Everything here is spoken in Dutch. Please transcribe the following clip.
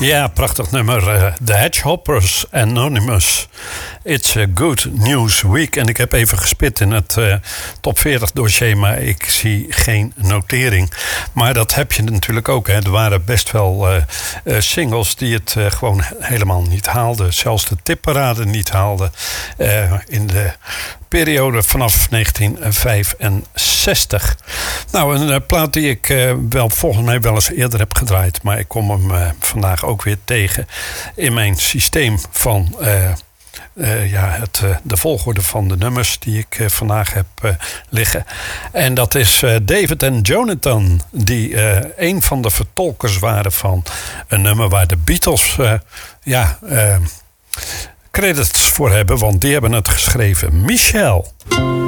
Ja, prachtig nummer. The Hedgehoppers, Anonymous. It's a good news week. En ik heb even gespit in het top 40 dossier, maar ik zie geen notering. Maar dat heb je natuurlijk ook. Hè. Er waren best wel singles die het gewoon helemaal niet haalden. Zelfs de tipparade niet haalden. In de periode vanaf 1965. Nou, een plaat die ik volgens mij wel eens eerder heb gedraaid. Maar ik kom hem vandaag ook weer tegen in mijn systeem van de volgorde van de nummers die ik vandaag heb liggen. En dat is David en Jonathan, die een van de vertolkers waren van een nummer waar de Beatles credits voor hebben, want die hebben het geschreven. Michelle.